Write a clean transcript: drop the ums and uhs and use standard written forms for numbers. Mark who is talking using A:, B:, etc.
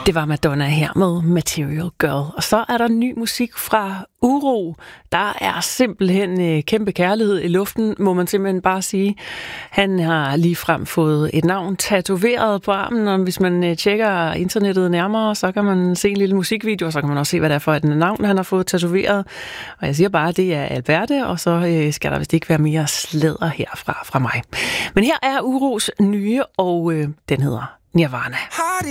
A: Det var Madonna her med Material Girl. Og så er der ny musik fra Uro. Der er simpelthen kæmpe kærlighed i luften, må man simpelthen bare sige. Han har ligefrem fået et navn tatoveret på armen, og hvis man tjekker internettet nærmere, så kan man se en lille musikvideo, og så kan man også se, hvad det er for et navn, han har fået tatoveret. Og jeg siger bare, at det er Alberte, og så skal der vist ikke være mere slæder herfra fra mig. Men her er Uros nye, og den hedder Nirvana.